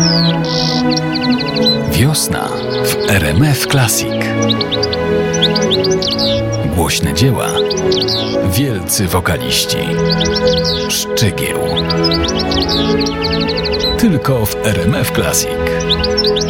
Wiosna w RMF Classic. Głośne dzieła, wielcy wokaliści, Szczygieł. Tylko w RMF Classic.